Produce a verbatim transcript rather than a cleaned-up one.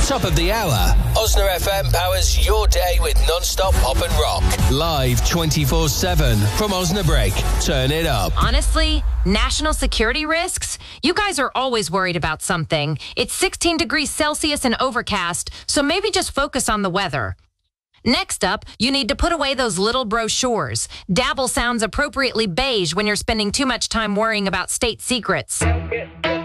Top of the hour. Osna F M powers your day with non-stop pop and rock. Live twenty-four seven from Osnabrück. Turn it up. Honestly, national security risks? You guys are always worried about something. It's sixteen degrees Celsius and overcast, so maybe just focus on the weather. Next up, you need to put away those little brochures. Dabble sounds appropriately beige when you're spending too much time worrying about state secrets.